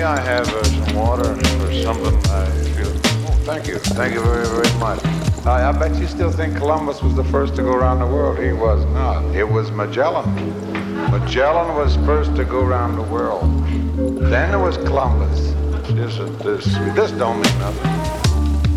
May I have some water or something? I feel. Oh, thank you. Thank you very, very much. I bet you still think Columbus was the first to go around the world. He was not. It was Magellan. Magellan was first to go around the world. Then there was Columbus. This don't mean nothing.